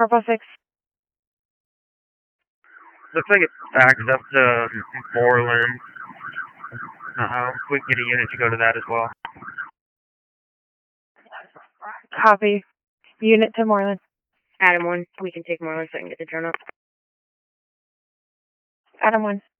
Corporal 6. Looks like it's backed up to Moreland. We can get a unit to go to that as well. Copy. Unit to Moreland. Adam 1, we can take Moreland so I can get the drone up. Adam 1.